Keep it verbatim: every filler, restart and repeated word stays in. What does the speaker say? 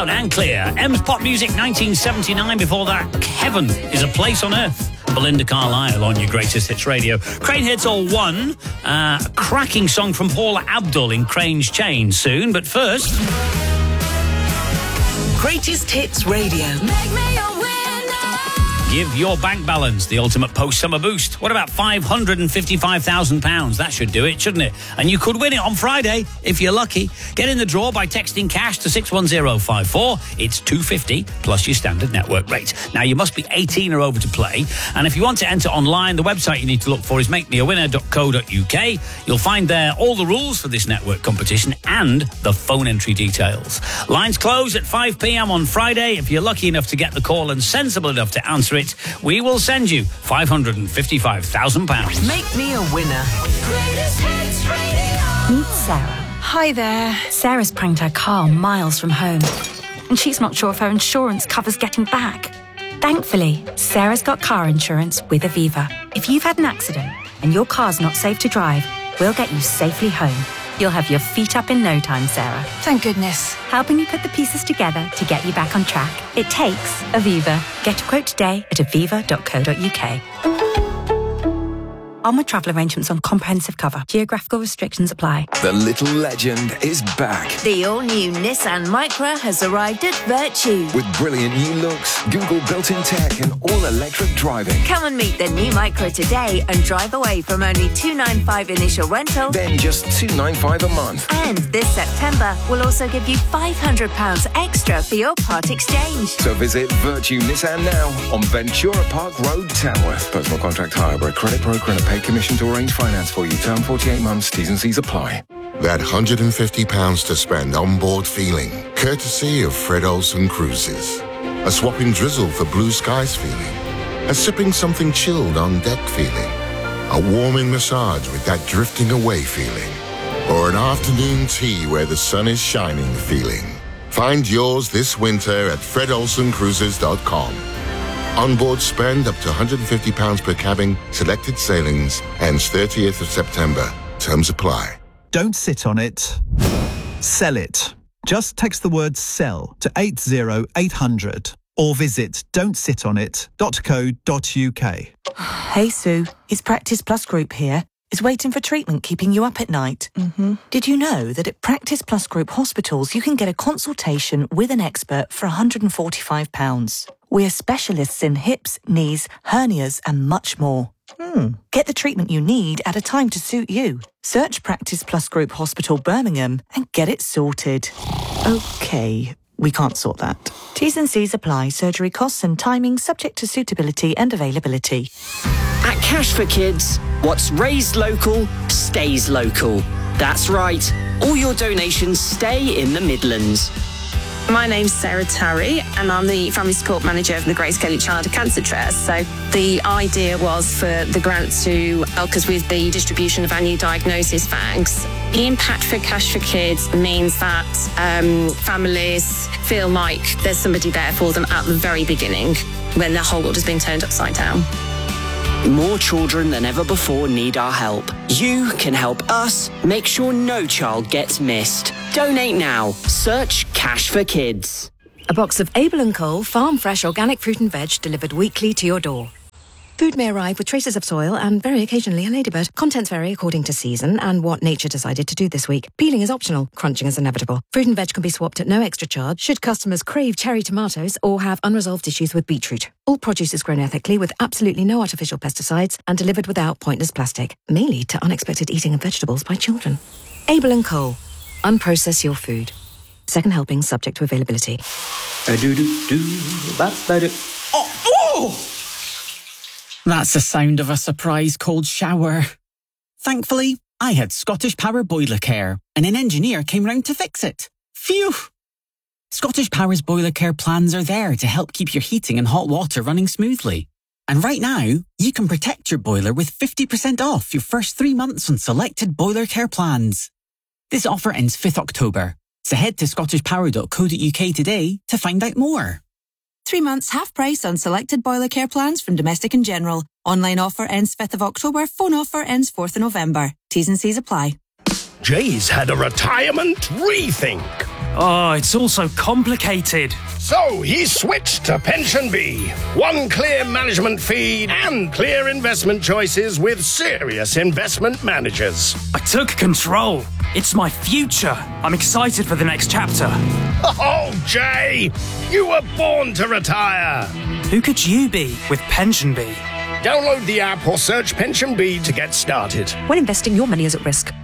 Loud and clear. M's Pop Music nineteen seventy-nine. Before that, Heaven is a Place on Earth. Belinda Carlisle on your Greatest Hits Radio. Crane Hits All One. Uh, a cracking song from Paula Abdul in Crane's Chain soon. But first... Greatest Hits Radio. Make me a winner. Give your bank balance the ultimate post-summer boost. What about five hundred fifty-five thousand pounds? That should do it, shouldn't it? And you could win it on Friday, if you're lucky. Get in the draw by texting cash to six one zero five four. It's two hundred fifty plus your standard network rate. Now, you must be eighteen or over to play. And if you want to enter online, the website you need to look for is make me a winner dot co dot uk. You'll find there all the rules for this network competition and the phone entry details. Lines close at five p.m. on Friday. If you're lucky enough to get the call and sensible enough to answer it, we will send you five hundred fifty-five thousand pounds. Make me a winner. Greatest Hits Radio. Meet Sarah. Hi there. Sarah's pranked her car miles from home, and she's not sure if her insurance covers getting back. Thankfully, Sarah's got car insurance with Aviva. If you've had an accident and your car's not safe to drive, we'll get you safely home. You'll have your feet up in no time, Sarah. Thank goodness. Helping you put the pieces together to get you back on track. It takes Aviva. Get a quote today at aviva dot co dot uk. On with travel arrangements on comprehensive cover. Geographical restrictions apply. The little legend is back. The all-new Nissan Micra has arrived at Virtue. With brilliant new looks, Google built-in tech and all-electric driving. Come and meet the new Micra today and drive away from only two hundred ninety-five pounds initial rental. Then just two hundred ninety-five pounds a month. And this September, we'll also give you five hundred pounds extra for your part exchange. So visit Virtue Nissan now on Ventura Park Road, Tamworth. Personal contract hire by credit broker and a pay commission to arrange finance for you. Term forty-eight months. T's and C's apply. That one hundred fifty pounds to spend on board feeling, courtesy of Fred Olsen Cruises. A swapping drizzle for blue skies feeling. A sipping something chilled on deck feeling. A warming massage with that drifting away feeling. Or an afternoon tea where the sun is shining feeling. Find yours this winter at fred olsen cruises dot com. Onboard spend up to one hundred fifty pounds per cabin, selected sailings, ends thirtieth of September. Terms apply. Don't sit on it. Sell it. Just text the word SELL to eight zero eight hundred or visit don't sit on it dot co dot uk. Hey Sue, it's Practice Plus Group here. Is waiting for treatment keeping you up at night? Mm-hmm. Did you know that at Practice Plus Group hospitals you can get a consultation with an expert for one hundred forty-five pounds? We're specialists in hips, knees, hernias and much more. Hmm. Get the treatment you need at a time to suit you. Search Practice Plus Group Hospital Birmingham and get it sorted. Okay, we can't sort that. T's and C's apply. Surgery costs and timing subject to suitability and availability. At Cash for Kids, what's raised local stays local. That's right. All your donations stay in the Midlands. My name's Sarah Tarry and I'm the Family Support Manager of the Grace Kelly Child Cancer Trust. So the idea was for the grant to help us with the distribution of our new diagnosis bags. The impact for Cash for Kids means that um, families feel like there's somebody there for them at the very beginning when their whole world has been turned upside down. More children than ever before need our help. You can help us make sure no child gets missed. Donate now. Search Cash for Kids. A box of Abel and Cole farm fresh organic fruit and veg delivered weekly to your door. Food may arrive with traces of soil and very occasionally a ladybird. Contents vary according to season and what nature decided to do this week. Peeling is optional. Crunching is inevitable. Fruit and veg can be swapped at no extra charge should customers crave cherry tomatoes or have unresolved issues with beetroot. All produce is grown ethically with absolutely no artificial pesticides and delivered without pointless plastic. May lead to unexpected eating of vegetables by children. Abel and Cole. Unprocess your food. Second helping subject to availability. Oh, oh! That's the sound of a surprise cold shower. Thankfully, I had Scottish Power Boiler Care, and an engineer came round to fix it. Phew! Scottish Power's Boiler Care plans are there to help keep your heating and hot water running smoothly. And right now, you can protect your boiler with fifty percent off your first three months on selected Boiler Care plans. This offer ends fifth of October, so head to scottish power dot co dot uk today to find out more. Three months half price on selected Boiler Care plans from Domestic and General. Online offer ends fifth of October. Phone offer ends fourth of November. T's and C's apply. Jay's had a retirement rethink. Oh, it's all so complicated. So he switched to Pension Bee. One clear management fee and clear investment choices with serious investment managers. I took control. It's my future. I'm excited for the next chapter. Oh, Jay, you were born to retire. Who could you be with Pension Bee? Download the app or search Pension Bee to get started. When investing, your money is at risk.